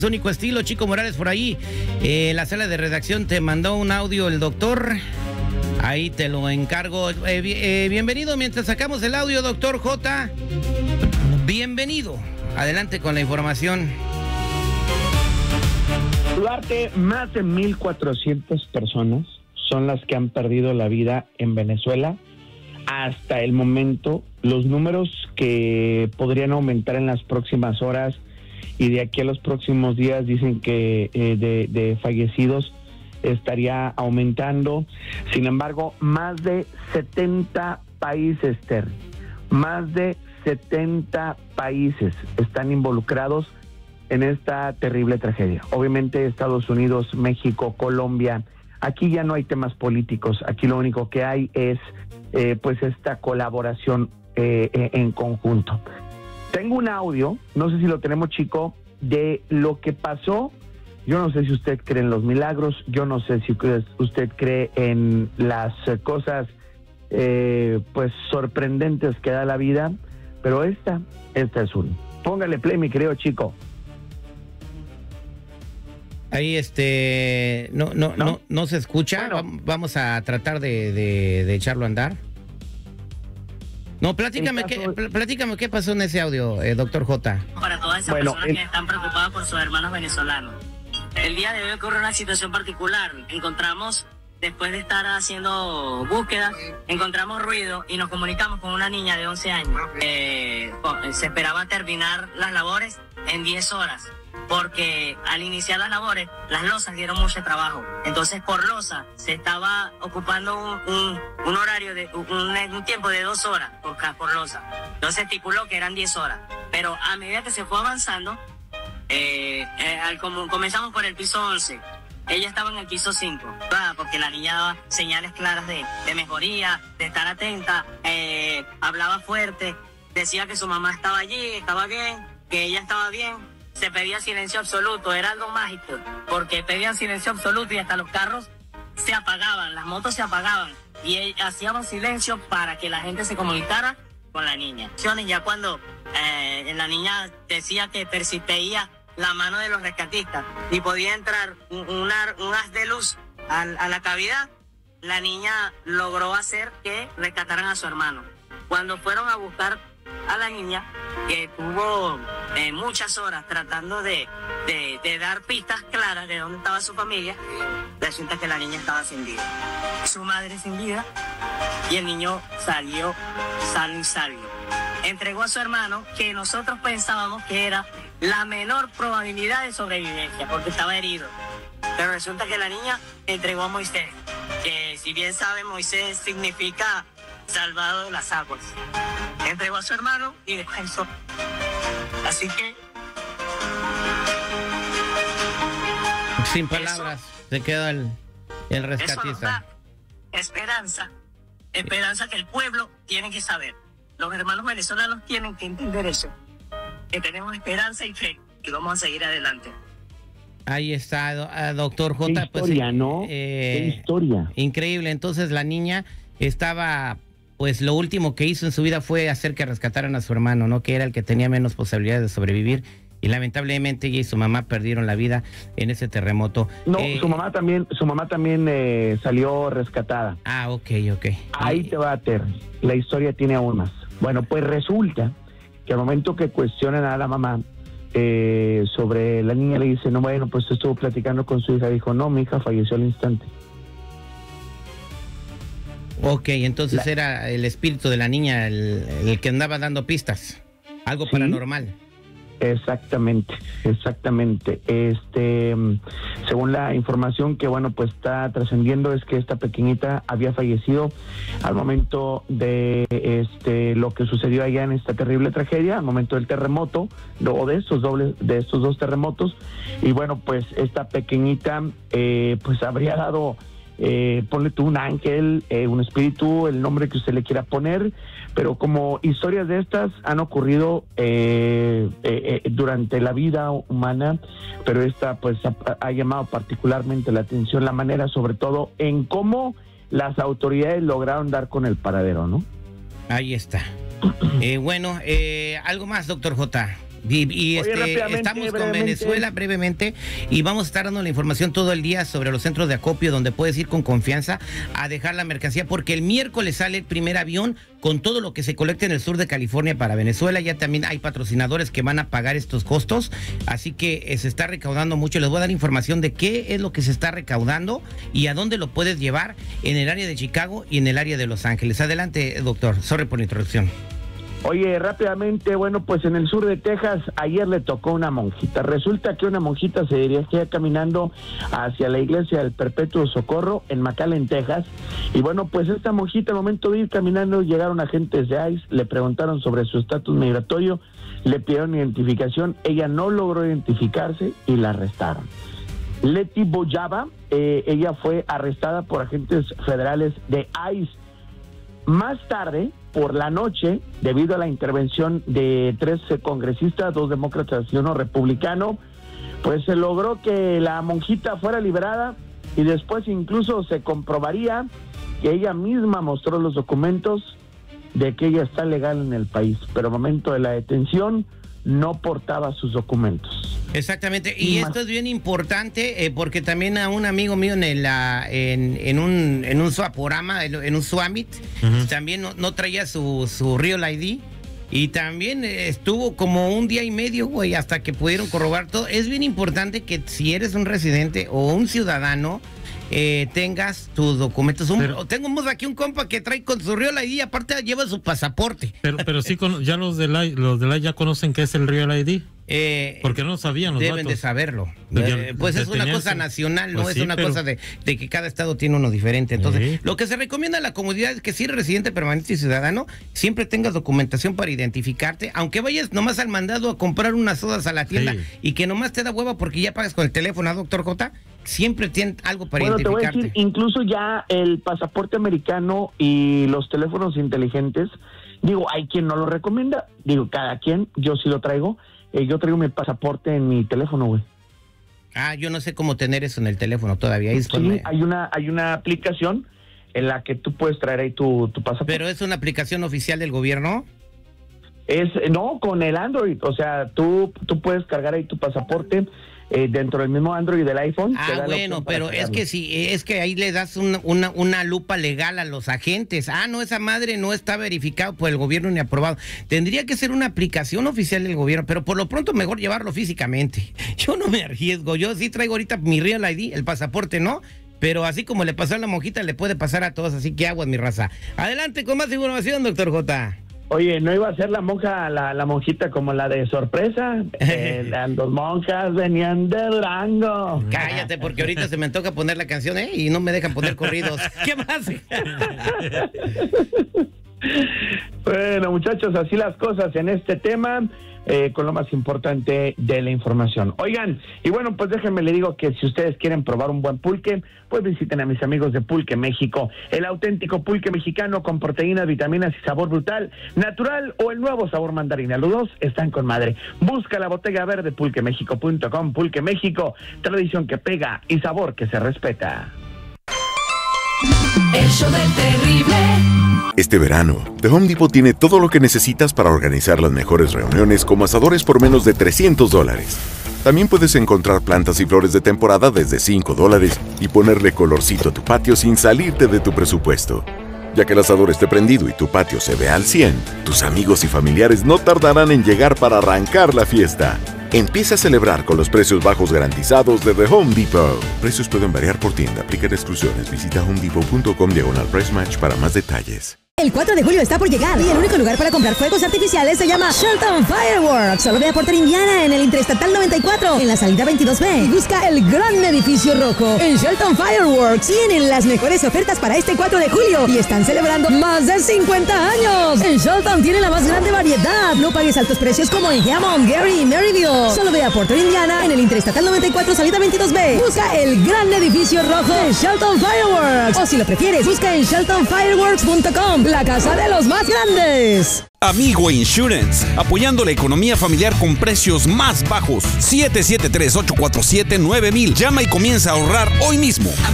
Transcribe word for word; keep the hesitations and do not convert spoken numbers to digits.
Único estilo, Chico Morales por ahí. Eh, la sala de redacción te mandó un audio el doctor. Ahí te lo encargo. Eh, eh, bienvenido mientras sacamos el audio, doctor J. Bienvenido. Adelante con la información. Duarte, más de mil cuatrocientas personas son las que han perdido la vida en Venezuela. Hasta el momento, los números que podrían aumentar en las próximas horas y de aquí a los próximos días dicen que eh, de, de fallecidos estaría aumentando. Sin embargo, más de setenta países, Terry, más de setenta países están involucrados en esta terrible tragedia. Obviamente Estados Unidos, México, Colombia. Aquí ya no hay temas políticos, aquí lo único que hay es eh, pues esta colaboración eh, eh, en conjunto. Tengo un audio, no sé si lo tenemos, Chico, de lo que pasó. Yo no sé si usted cree en los milagros, yo no sé si usted cree en las cosas eh, pues sorprendentes que da la vida, pero esta, esta es un. Póngale play, mi querido Chico. Ahí este no no no no, no se escucha. Bueno, vamos a tratar de, de, de echarlo a andar. No, platícame, caso... qué, platícame qué pasó en ese audio, eh, doctor J. Para todas esas bueno, personas el... que están preocupadas por sus hermanos venezolanos. El día de hoy ocurre una situación particular. Encontramos, después de estar haciendo búsqueda, encontramos ruido y nos comunicamos con una niña de once años. Eh, se esperaba terminar las labores en diez horas. Porque al iniciar las labores, las losas dieron mucho trabajo. Entonces, por losa, se estaba ocupando un, un, un horario, de un, un tiempo de dos horas por, por losa. Entonces, estipuló que eran diez horas. Pero a medida que se fue avanzando, eh, eh, al, como, comenzamos por el piso once. Ella estaba en el piso cinco, ¿verdad? Porque la niña daba señales claras de, de mejoría, de estar atenta, eh, hablaba fuerte, decía que su mamá estaba allí, estaba bien, que ella estaba bien. Se pedía silencio absoluto, era algo mágico, porque pedían silencio absoluto y hasta los carros se apagaban, las motos se apagaban y hacían silencio para que la gente se comunicara con la niña. Ya cuando eh, la niña decía que percibía la mano de los rescatistas y podía entrar un, una, un haz de luz a, a la cavidad, la niña logró hacer que rescataran a su hermano. Cuando fueron a buscar a la niña, que tuvo eh, muchas horas tratando de, de, de dar pistas claras de dónde estaba su familia, resulta que la niña estaba sin vida. Su madre sin vida y el niño salió sano y salvo. Entregó a su hermano, que nosotros pensábamos que era la menor probabilidad de sobrevivencia, porque estaba herido. Pero resulta que la niña entregó a Moisés, que si bien sabe, Moisés significa salvado de las aguas. Entregó a su hermano y descansó. Así que... Sin palabras, eso, se queda el, el rescatista. Esperanza, esperanza que el pueblo tiene que saber. Los hermanos venezolanos tienen que entender eso. Que tenemos esperanza y fe y vamos a seguir adelante. Ahí está, doctor J. Qué historia, pues, ¿no? Eh, Qué historia. Increíble. Entonces la niña estaba... Pues lo último que hizo en su vida fue hacer que rescataran a su hermano, ¿no? Que era el que tenía menos posibilidades de sobrevivir. Y lamentablemente ella y su mamá perdieron la vida en ese terremoto. No, eh, su mamá también, su mamá también eh, salió rescatada. Ah, ok, ok. Ahí te va a ter. La historia tiene aún más. Bueno, pues resulta que al momento que cuestionan a la mamá eh, sobre la niña, le dice, no, bueno, pues estuvo platicando con su hija. Dijo, no, mi hija falleció al instante. Ok, entonces la... era el espíritu de la niña el, el que andaba dando pistas, algo sí, paranormal. Exactamente, exactamente. Este, según la información que bueno pues está trascendiendo es que esta pequeñita había fallecido al momento de este lo que sucedió allá en esta terrible tragedia, al momento del terremoto o de estos dobles, de estos dos terremotos, y bueno pues esta pequeñita eh, pues habría dado Eh, ponle tú un ángel, eh, un espíritu, el nombre que usted le quiera poner, pero como historias de estas han ocurrido eh, eh, eh, durante la vida humana, pero esta pues ha, ha llamado particularmente la atención la manera, sobre todo en cómo las autoridades lograron dar con el paradero, ¿no? Ahí está. eh, bueno, eh, algo más, doctor J. Y, y Oye, este, estamos con brevemente. Venezuela brevemente y vamos a estar dando la información todo el día sobre los centros de acopio donde puedes ir con confianza a dejar la mercancía, porque el miércoles sale el primer avión con todo lo que se colecta en el sur de California para Venezuela. Ya también hay patrocinadores que van a pagar estos costos, así que eh, se está recaudando mucho. Les voy a dar información de qué es lo que se está recaudando y a dónde lo puedes llevar en el área de Chicago y en el área de Los Ángeles. Adelante, doctor. Sorry por la introducción. Oye, rápidamente, bueno, pues en el sur de Texas ayer le tocó una monjita. Resulta que una monjita se dirigía caminando hacia la iglesia del Perpetuo Socorro en McAllen, Texas. Y bueno, pues esta monjita al momento de ir caminando llegaron agentes de ICE, le preguntaron sobre su estatus migratorio, le pidieron identificación, ella no logró identificarse y la arrestaron. Leti Boyaba, eh, ella fue arrestada por agentes federales de ICE. Más tarde, por la noche, debido a la intervención de tres congresistas, dos demócratas y uno republicano, pues se logró que la monjita fuera liberada y después incluso se comprobaría que ella misma mostró los documentos de que ella está legal en el país, pero al momento de la detención no portaba sus documentos. Exactamente, y esto es bien importante eh, porque también a un amigo mío en el, uh, en, en un en un Swaporama, en un Swamit, uh-huh. también no, no traía su, su Real I D y también eh, estuvo como un día y medio, güey, hasta que pudieron corroborar todo. Es bien importante que si eres un residente o un ciudadano, Eh, tengas tus documentos. Un, pero, tenemos aquí un compa que trae con su Real I D, aparte lleva su pasaporte. Pero, pero sí, con, ya los de la, los de la ya conocen qué es el Real I D. Eh, Porque no sabían los Deben datos. de saberlo. Pues, eh, pues es una cosa nacional, no pues es sí, una pero... cosa de, de que cada estado tiene uno diferente. Entonces, sí. Lo que se recomienda a la comunidad es que si eres residente permanente y ciudadano, siempre tengas documentación para identificarte, aunque vayas nomás al mandado a comprar unas sodas a la tienda, sí. y que nomás te da hueva porque ya pagas con el teléfono, ¿eh, doctor J? Siempre tienen algo para bueno, identificarte. Te voy a decir, incluso ya el pasaporte americano y los teléfonos inteligentes, digo, hay quien no lo recomienda, digo, cada quien, yo sí lo traigo. Eh, yo traigo mi pasaporte en mi teléfono, güey. Ah, yo no sé cómo tener eso en el teléfono todavía. Sí, me... hay una hay una aplicación en la que tú puedes traer ahí tu, tu pasaporte. ¿Pero es una aplicación oficial del gobierno? Es, no, con el Android, o sea, tú, tú puedes cargar ahí tu pasaporte eh, dentro del mismo Android del iPhone. Ah, bueno, pero es que sí, es que ahí le das una, una, una lupa legal a los agentes. Ah, no, esa madre no está verificado por el gobierno ni aprobado. Tendría que ser una aplicación oficial del gobierno, pero por lo pronto mejor llevarlo físicamente. Yo no me arriesgo, yo sí traigo ahorita mi Real I D, el pasaporte, ¿no? Pero así como le pasó a la monjita, le puede pasar a todos, así que aguas, mi raza. Adelante con más información, doctor J. Oye, ¿no iba a ser la monja, la, la monjita como la de Sorpresa? Eh, las dos monjas venían de Durango. Cállate, porque ahorita se me toca poner la canción, ¿eh? Y no me dejan poner corridos. ¿Qué más? Bueno, muchachos, así las cosas en este tema. Eh, con lo más importante de la información. Oigan, y bueno, pues déjenme le digo que si ustedes quieren probar un buen pulque, pues visiten a mis amigos de Pulque México, el auténtico pulque mexicano con proteínas, vitaminas y sabor brutal, natural o el nuevo sabor mandarina. Los dos están con madre. Busca la botella verde pulque méxico punto com. Pulque México, tradición que pega y sabor que se respeta. El show del terrible. Este verano, The Home Depot tiene todo lo que necesitas para organizar las mejores reuniones como asadores por menos de trescientos dólares. También puedes encontrar plantas y flores de temporada desde cinco dólares y ponerle colorcito a tu patio sin salirte de tu presupuesto. Ya que el asador esté prendido y tu patio se vea al cien, tus amigos y familiares no tardarán en llegar para arrancar la fiesta. Empieza a celebrar con los precios bajos garantizados de The Home Depot. Precios pueden variar por tienda. Aplican exclusiones. Visita homedepot punto com diagonal price match para más detalles. El cuatro de julio está por llegar y el único lugar para comprar fuegos artificiales se llama Shelton Fireworks. Solo ve a Porter, Indiana, en el Interestatal noventa y cuatro, en la salida veintidós B. Y busca el gran edificio rojo. En Shelton Fireworks tienen las mejores ofertas para este cuatro de julio y están celebrando más de cincuenta años. En Shelton tiene la más grande variedad. No pagues altos precios como en Hammond, Gary y Maryville. Solo ve a Porter, Indiana, en el Interestatal noventa y cuatro, salida veintidós B. Busca el gran edificio rojo de Shelton Fireworks. O si lo prefieres, busca en shelton fireworks punto com. La casa de los más grandes. Amigo Insurance, apoyando la economía familiar con precios más bajos. siete siete tres, ocho cuatro siete, nueve mil. Llama y comienza a ahorrar hoy mismo.